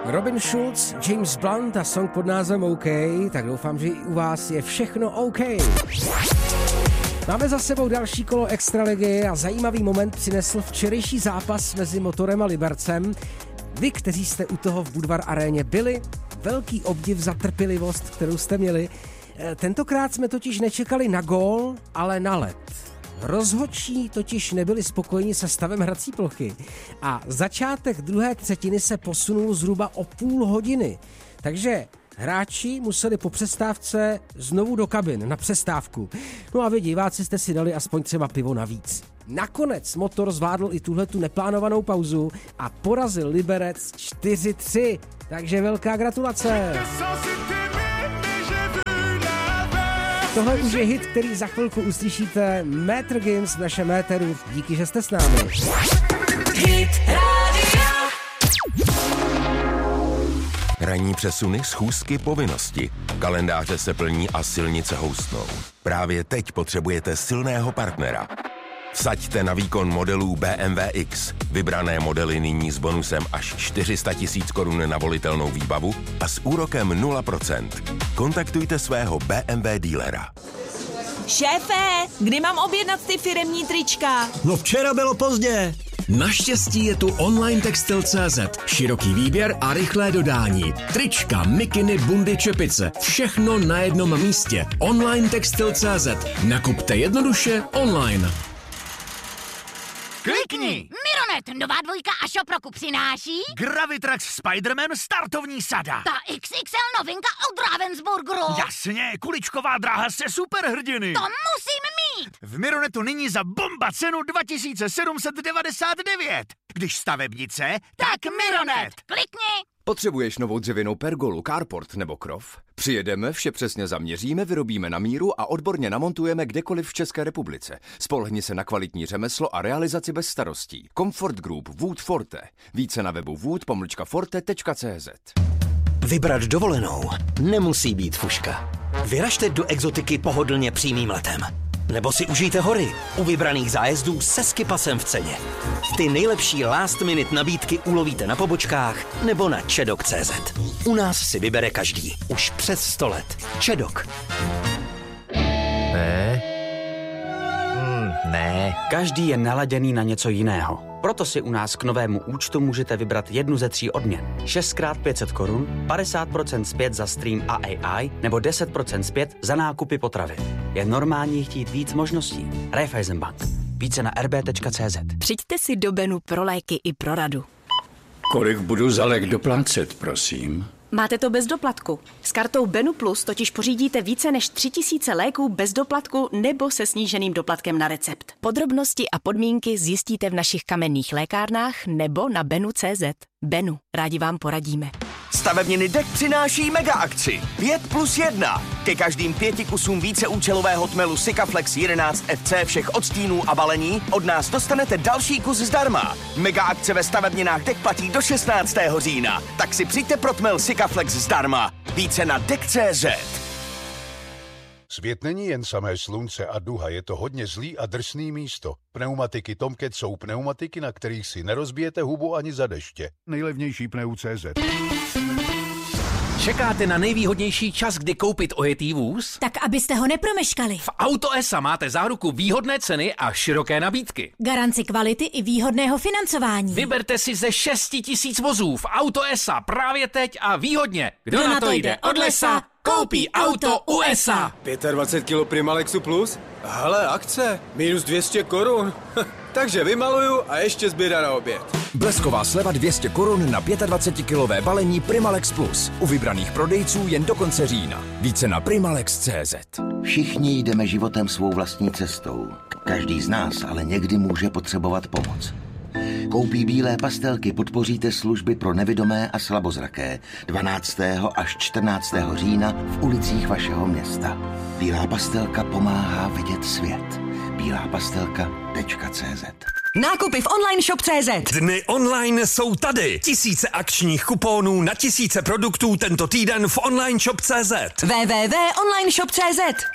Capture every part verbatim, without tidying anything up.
Robin Schulz, James Blunt a song pod názvem OK, tak doufám, že i u vás je všechno OK. Máme za sebou další kolo extraligy a zajímavý moment přinesl včerejší zápas mezi Motorem a Libercem. Vy, kteří jste u toho v Budvar aréně byli, velký obdiv za trpělivost, kterou jste měli. Tentokrát jsme totiž nečekali na gól, ale na led. Rozhodčí totiž nebyli spokojeni se stavem hrací plochy a začátek druhé třetiny se posunul zhruba o půl hodiny. Takže hráči museli po přestávce znovu do kabin na přestávku. No a vy diváci jste si dali aspoň třeba pivo navíc. Nakonec Motor zvládl i tuhletu neplánovanou pauzu a porazil Liberec čtyři tři. Takže velká gratulace. Tohle už je hit, který za chvilku uslyšíte. Metr Games v našem éteru. Díky, že jste s námi. Hit Radio. Ranní přesuny, schůzky, povinnosti. Kalendáře se plní a silnice houstnou. Právě teď potřebujete silného partnera. Vsaďte na výkon modelů B M W X. Vybrané modely nyní s bonusem až čtyři sta tisíc korun na volitelnou výbavu a s úrokem nula procent. Kontaktujte svého B M W dílera. Šéfe, kdy mám objednat ty firemní trička? No včera bylo pozdě. Naštěstí je tu online textil tečka cé zet. Široký výběr a rychlé dodání. Trička, mikiny, bundy, čepice. Všechno na jednom místě. online textil tečka cé zet. Nakupte jednoduše online. Klikni! Mironet, nová dvojka a Shop roku přináší Gravitrax Spider-Man startovní sada. Ta iks iks el novinka od Ravensburgeru. Jasně, kuličková dráha se superhrdiny. To musím mít. V Mironetu nyní za bomba cenu dva tisíce sedm set devadesát devět. Když stavebnice, tak, tak Mironet. Klikni. Potřebuješ novou dřevěnou pergolu, carport nebo krov? Přijedeme, vše přesně zaměříme, vyrobíme na míru a odborně namontujeme kdekoliv v České republice. Spolehni se na kvalitní řemeslo a realizaci bez starostí. Comfort Group Wood Forte. Více na webu wood pomlčka forte tečka cé zet. Vybrat dovolenou nemusí být fuška. Vyražte do exotiky pohodlně přímým letem. Nebo si užijte hory u vybraných zájezdů se skipasem v ceně. Ty nejlepší last minute nabídky ulovíte na pobočkách nebo na čedok tečka cé zet. U nás si vybere každý. Už přes sto let. Čedok. Ne. Hmm, ne. Každý je naladěný na něco jiného. Proto si u nás k novému účtu můžete vybrat jednu ze tří odměn. šest krát pět set korun, padesát procent zpět za stream a á í nebo deset procent zpět za nákupy potravy. Je normální chtít víc možností. Raiffeisenbank. Více na er bé tečka cé zet. Přijďte si do Benu pro léky i pro radu. Kolik budu za lék doplácet, prosím? Máte to bez doplatku. S kartou Benu Plus totiž pořídíte více než tři tisíce léků bez doplatku nebo se sníženým doplatkem na recept. Podrobnosti a podmínky zjistíte v našich kamenných lékárnách nebo na benu tečka cé zet. Benu, rádi vám poradíme. Stavebniny D E K přináší mega akci pět plus jedna. Ke každým pěti kusům víceúčelového tmelu Sikaflex jedenáct ef cé všech odstínů a balení od nás dostanete další kus zdarma. Mega akce ve stavebninách D E K platí do šestnáctého října. Tak si přijďte pro tmel Sikaflex zdarma. Více na D E K tečka cé zet. Svět není jen samé slunce a duha, je to hodně zlý a drsný místo. Pneumatiky Tomcat jsou pneumatiky, na kterých si nerozbijete hubu ani za deště. Nejlevnější pneu tečka cé zet. Čekáte na nejvýhodnější čas, kdy koupit ojetý vůz? Tak abyste ho nepromeškali. V Auto es a máte záruku výhodné ceny a široké nabídky. Garanci kvality i výhodného financování. Vyberte si ze šesti tisíc vozů v Auto es a právě teď a výhodně. Kdo, Kdo na to jde od lesa, koupí auto u es a. dvacet pět kilo Primalexu Plus? Hele, akce, minus dvě stě korun. Takže vymaluju a ještě zběra na oběd. Blesková sleva dvě stě korun na dvacetikilové balení Primalex Plus. U vybraných prodejců jen do konce října. Více na primalex tečka cé zet. Všichni jdeme životem svou vlastní cestou. Každý z nás ale někdy může potřebovat pomoc. Koupí bílé pastelky podpoříte služby pro nevidomé a slabozraké dvanáctého až čtrnáctého října v ulicích vašeho města. Bílá pastelka pomáhá vidět svět. bílá pastelka tečka cé zet. Nákupy v online shop tečka cé zet. Dny online jsou tady. Tisíce akčních kuponů na tisíce produktů tento týden v online shop tečka cé zet. w w w tečka online shop tečka cé zet.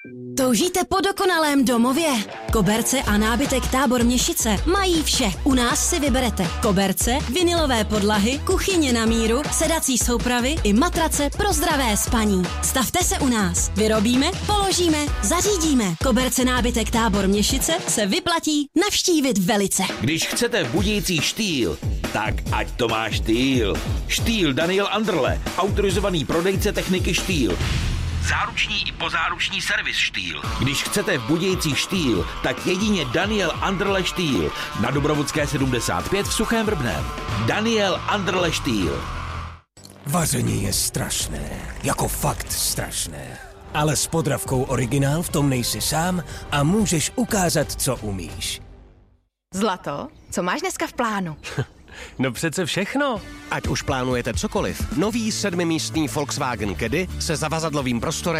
Toužíte po dokonalém domově? Koberce a nábytek Tábor Měšice mají vše. U nás si vyberete koberce, vinylové podlahy, kuchyně na míru, sedací soupravy i matrace pro zdravé spaní. Stavte se u nás. Vyrobíme, položíme, zařídíme. Koberce nábytek Tábor Měšice se vyplatí navštívit velice. Když chcete budějící štýl, tak ať to má štýl. Štýl Daniel Anderle, autorizovaný prodejce techniky štýl. Záruční i pozáruční servis Štýl. Když chcete v Budějcích štýl, tak jedině Daniel Anderle Štýl. Na Dobrovodské sedmdesát pět v Suchém Vrbném. Daniel Anderle Štýl. Vaření je strašné. Jako fakt strašné. Ale s Podravkou Originál v tom nejsi sám a můžeš ukázat, co umíš. Zlato, co máš dneska v plánu? No přece všechno. Ať už plánujete cokoliv. Nový sedmimístný Volkswagen Caddy se zavazadlovým prostorem